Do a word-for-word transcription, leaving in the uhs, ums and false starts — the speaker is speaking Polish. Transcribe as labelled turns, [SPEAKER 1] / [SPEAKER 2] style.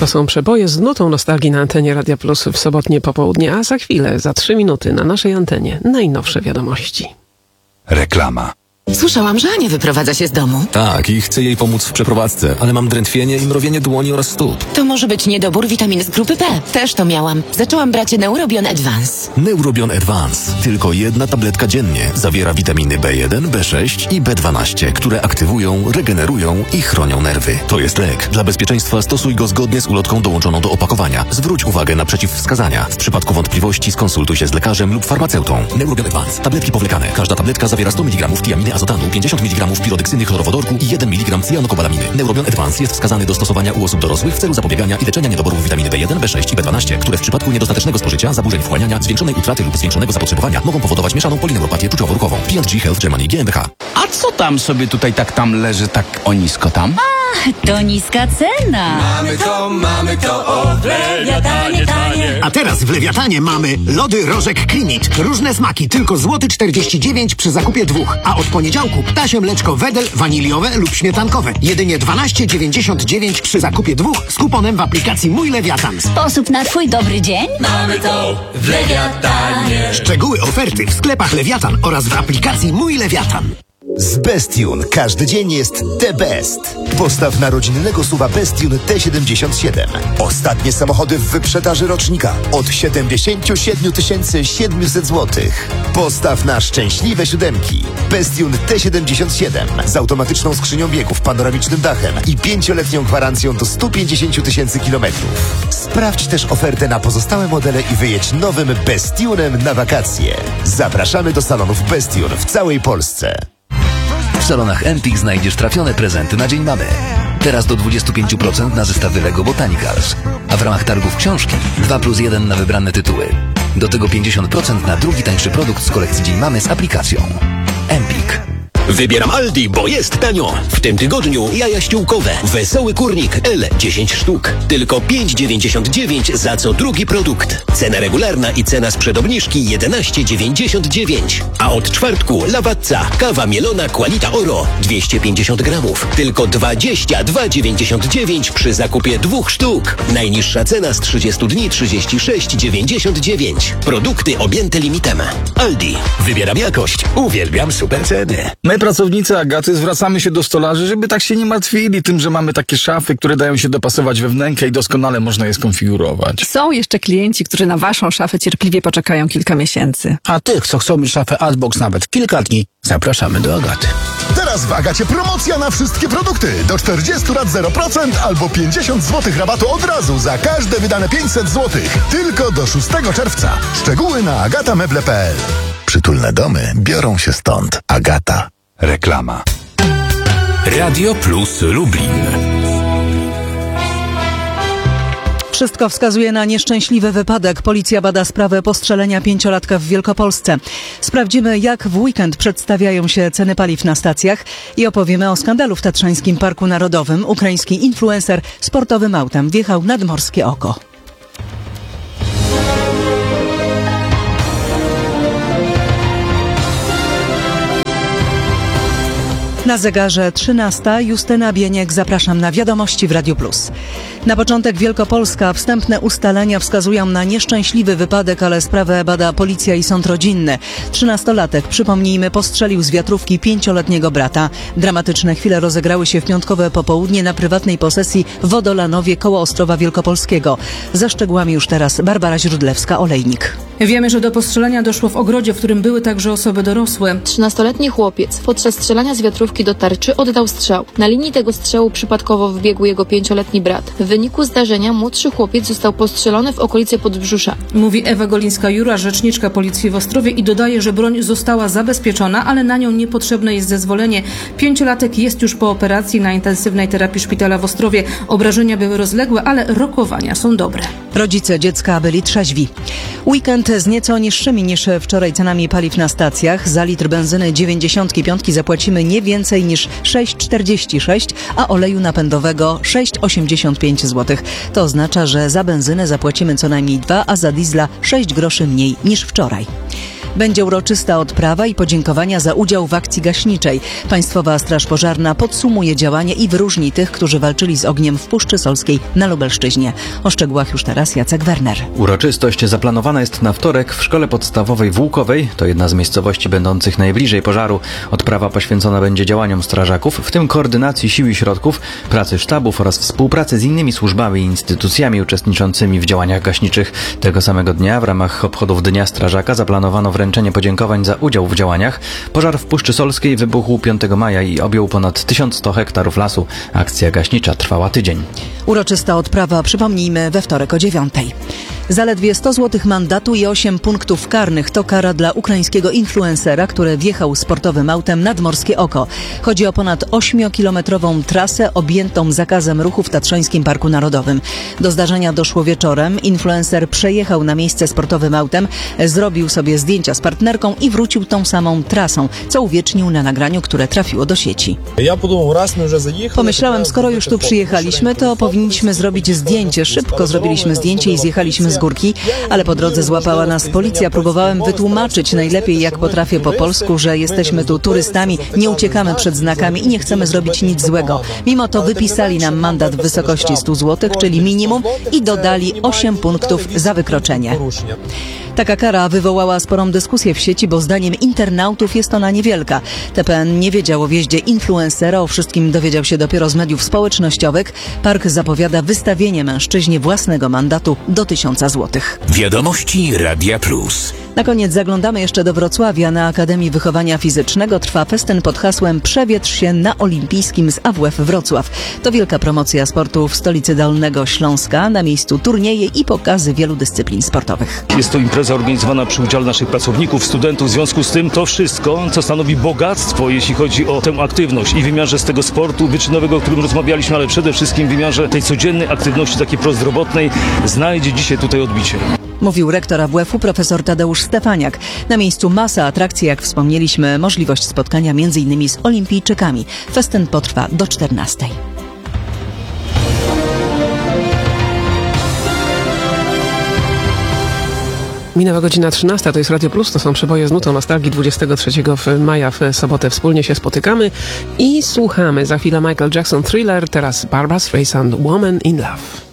[SPEAKER 1] są przeboje z nutą nostalgii na antenie Radia Plus w sobotnie popołudnie, a za chwilę, za trzy minuty na naszej antenie najnowsze wiadomości.
[SPEAKER 2] Reklama.
[SPEAKER 3] Słyszałam, że Ania wyprowadza się z domu.
[SPEAKER 4] Tak, i chcę jej pomóc w przeprowadzce, ale mam drętwienie i mrowienie dłoni oraz stóp.
[SPEAKER 3] To może być niedobór witaminy z grupy B. Też to miałam. Zaczęłam brać Neurobion Advance.
[SPEAKER 4] Neurobion Advance. Tylko jedna tabletka dziennie. Zawiera witaminy B jeden, B sześć i B dwanaście, które aktywują, regenerują i chronią nerwy. To jest lek. Dla bezpieczeństwa stosuj go zgodnie z ulotką dołączoną do opakowania. Zwróć uwagę na przeciwwskazania. W przypadku wątpliwości skonsultuj się z lekarzem lub farmaceutą. Neurobion Advance. Tabletki powlekane. Każda tabletka zawiera sto miligramów tiaminy azotanu, pięćdziesiąt miligramów pirodeksyny chlorowodorku i jeden miligram cyjanokobalaminy. Neurobion Advance jest wskazany do stosowania u osób dorosłych w celu zapobiegania i leczenia niedoborów witaminy B jeden, B sześć i B dwanaście, które w przypadku niedostatecznego spożycia, zaburzeń wchłaniania, zwiększonej utraty lub zwiększonego zapotrzebowania mogą powodować mieszaną polineuropatię czuciowo-ruchową. P and G Health Germany G m b H.
[SPEAKER 5] A co tam sobie tutaj tak tam leży, tak o nisko tam?
[SPEAKER 6] A, to niska cena.
[SPEAKER 7] Mamy to, mamy to, o, w Lewiatanie tanie.
[SPEAKER 8] A teraz w Lewiatanie mamy lody Rożek Klimit. Różne smaki, tylko złoty czterdzieści dziewięć przy zakupie dwóch. A od poniedziałku ptasie mleczko Wedel, waniliowe lub śmietankowe. Jedynie dwanaście dziewięćdziesiąt dziewięć przy zakupie dwóch z kuponem w aplikacji Mój Lewiatan.
[SPEAKER 6] Sposób na twój dobry dzień?
[SPEAKER 7] Mamy to w Lewiatanie.
[SPEAKER 8] Szczegóły oferty w sklepach Lewiatan oraz w aplikacji Mój Lewiatan.
[SPEAKER 9] Z Bestune każdy dzień jest the best. Postaw na rodzinnego suwa Bestune T siedemdziesiąt siedem. Ostatnie samochody w wyprzedaży rocznika od siedemdziesiąt siedem tysięcy siedemset złotych. Postaw na szczęśliwe siódemki. Bestune T siedemdziesiąt siedem z automatyczną skrzynią biegów, panoramicznym dachem i pięcioletnią gwarancją do stu pięćdziesięciu tysięcy kilometrów. Sprawdź też ofertę na pozostałe modele i wyjedź nowym Bestunem na wakacje. Zapraszamy do salonów Bestune w całej Polsce.
[SPEAKER 10] W salonach Empik znajdziesz trafione prezenty na Dzień Mamy. Teraz do dwadzieścia pięć procent na zestawy Lego Botanicals. A w ramach targów książki dwa plus jeden na wybrane tytuły. Do tego pięćdziesiąt procent na drugi tańszy produkt z kolekcji Dzień Mamy z aplikacją. Empik.
[SPEAKER 11] Wybieram Aldi, bo jest tanio. W tym tygodniu jaja ściółkowe. Wesoły kurnik L dziesięć sztuk. Tylko pięć dziewięćdziesiąt dziewięć za co drugi produkt. Cena regularna i cena sprzed obniżki jedenaście dziewięćdziesiąt dziewięć. A od czwartku Lawazza, kawa mielona Qualita Oro dwieście pięćdziesiąt gramów. Tylko dwadzieścia dwa dziewięćdziesiąt dziewięć przy zakupie dwóch sztuk. Najniższa cena z trzydziestu dni trzydzieści sześć dziewięćdziesiąt dziewięć. Produkty objęte limitem. Aldi. Wybieram jakość. Uwielbiam super ceny.
[SPEAKER 5] My, pracownicy Agaty, zwracamy się do stolarzy, żeby tak się nie martwili tym, że mamy takie szafy, które dają się dopasować we wnękę i doskonale można je skonfigurować.
[SPEAKER 12] Są jeszcze klienci, którzy na waszą szafę cierpliwie poczekają kilka miesięcy.
[SPEAKER 13] A tych, co chcą mieć szafę Artbox nawet w kilka dni, zapraszamy do Agaty.
[SPEAKER 14] Teraz w Agacie promocja na wszystkie produkty. Do czterdziestu lat zero procent albo pięćdziesiąt złotych rabatu od razu za każde wydane pięćset złotych. Tylko do szóstego czerwca. Szczegóły na agatameble kropka p l.
[SPEAKER 9] Przytulne domy biorą się stąd. Agata.
[SPEAKER 2] Reklama.
[SPEAKER 15] Radio Plus Lublin.
[SPEAKER 16] Wszystko wskazuje na nieszczęśliwy wypadek. Policja bada sprawę postrzelenia pięciolatka w Wielkopolsce. Sprawdzimy, jak w weekend przedstawiają się ceny paliw na stacjach i opowiemy o skandalu w Tatrzańskim Parku Narodowym. Ukraiński influencer sportowym autem wjechał nad Morskie Oko. Na zegarze trzynasta. Justyna Bieniek, zapraszam na wiadomości w Radiu Plus. Na początek Wielkopolska. Wstępne ustalenia wskazują na nieszczęśliwy wypadek, ale sprawę bada policja i sąd rodzinny. Trzynastolatek, przypomnijmy, postrzelił z wiatrówki pięcioletniego brata. Dramatyczne chwile rozegrały się w piątkowe popołudnie na prywatnej posesji w Wodolanowie koło Ostrowa Wielkopolskiego. Ze szczegółami już teraz Barbara Źródlewska-Olejnik.
[SPEAKER 17] Wiemy, że do postrzelenia doszło w ogrodzie, w którym były także osoby dorosłe.
[SPEAKER 18] trzynastoletni chłopiec podczas strzelania z wiatrówki do tarczy oddał strzał. Na linii tego strzału przypadkowo wbiegł jego pięcioletni brat. W wyniku zdarzenia młodszy chłopiec został postrzelony w okolicy podbrzusza.
[SPEAKER 17] Mówi Ewa Golińska-Jura, rzeczniczka policji w Ostrowie, i dodaje, że broń została zabezpieczona, ale na nią niepotrzebne jest zezwolenie. Pięciolatek jest już po operacji na intensywnej terapii szpitala w Ostrowie. Obrażenia były rozległe, ale rokowania są dobre.
[SPEAKER 16] Rodzice dziecka byli trzeźwi. Weekend z nieco niższymi niż wczoraj cenami paliw na stacjach. Za litr benzyny dziewięćdziesiątki piątki zapłacimy nie więcej niż sześć czterdzieści sześć, a oleju napędowego sześć osiemdziesiąt pięć złotych. To oznacza, że za benzynę zapłacimy co najmniej dwa, a za diesla sześć groszy mniej niż wczoraj. Będzie uroczysta odprawa i podziękowania za udział w akcji gaśniczej. Państwowa Straż Pożarna podsumuje działanie i wyróżni tych, którzy walczyli z ogniem w Puszczy Solskiej na Lubelszczyźnie. O szczegółach już teraz Jacek Werner.
[SPEAKER 19] Uroczystość zaplanowana jest na wtorek w Szkole Podstawowej w Łukowej. To jedna z miejscowości będących najbliżej pożaru. Odprawa poświęcona będzie działaniom strażaków, w tym koordynacji sił i środków, pracy sztabów oraz współpracy z innymi służbami i instytucjami uczestniczącymi w działaniach gaśniczych. Tego samego dnia w ramach obchodów Dnia Strażaka zaplanowano wręczenie podziękowań za udział w działaniach. Pożar w Puszczy Solskiej wybuchł piątego maja i objął ponad tysiąc sto hektarów lasu. Akcja gaśnicza trwała tydzień.
[SPEAKER 16] Uroczysta odprawa, przypomnijmy, we wtorek o dziewiątej. Zaledwie sto złotych mandatu i osiem punktów karnych to kara dla ukraińskiego influencera, który wjechał sportowym autem nad Morskie Oko. Chodzi o ponad ośmiokilometrową trasę objętą zakazem ruchu w Tatrzańskim Parku Narodowym. Do zdarzenia doszło wieczorem. Influencer przejechał na miejsce sportowym autem, zrobił sobie zdjęcia z partnerką i wrócił tą samą trasą, co uwiecznił na nagraniu, które trafiło do sieci. Pomyślałem, skoro już tu przyjechaliśmy, to powinniśmy zrobić zdjęcie. Szybko zrobiliśmy zdjęcie i zjechaliśmy z górki, ale po drodze złapała nas policja. Próbowałem wytłumaczyć najlepiej, jak potrafię po polsku, że jesteśmy tu turystami, nie uciekamy przed znakami i nie chcemy zrobić nic złego. Mimo to wypisali nam mandat w wysokości stu złotych, czyli minimum, i dodali osiem punktów za wykroczenie. Taka kara wywołała sporą dyskusję w sieci, bo zdaniem internautów jest ona niewielka. T P N nie wiedział o wjeździe influencera, o wszystkim dowiedział się dopiero z mediów społecznościowych. Park zapowiada wystawienie mężczyźnie własnego mandatu do tysiąca złotych.
[SPEAKER 15] Wiadomości Radia Plus.
[SPEAKER 16] Na koniec zaglądamy jeszcze do Wrocławia. Na Akademii Wychowania Fizycznego trwa festyn pod hasłem Przewietrz się na Olimpijskim z A W F Wrocław. To wielka promocja sportu w stolicy Dolnego Śląska. Na miejscu turnieje i pokazy wielu dyscyplin sportowych.
[SPEAKER 20] Jest to impreza organizowana przy udziale naszych pracowników, studentów. W związku z tym to wszystko, co stanowi bogactwo, jeśli chodzi o tę aktywność i w wymiarze z tego sportu wyczynowego, o którym rozmawialiśmy, ale przede wszystkim w wymiarze tej codziennej aktywności takiej prozdrowotnej, znajdzie dzisiaj tutaj odbicie.
[SPEAKER 16] Mówił rektor A W F-u profesor Tadeusz Stefaniak. Na miejscu masa atrakcji, jak wspomnieliśmy, możliwość spotkania między innymi z olimpijczykami. Festyn potrwa do czternastej.
[SPEAKER 1] Minęła godzina trzynasta, to jest Radio Plus, to są przeboje z nutą nostalgii. Dwudziestego trzeciego maja w sobotę wspólnie się spotykamy i słuchamy. Za chwilę Michael Jackson Thriller, teraz Barbra Streisand Woman in Love.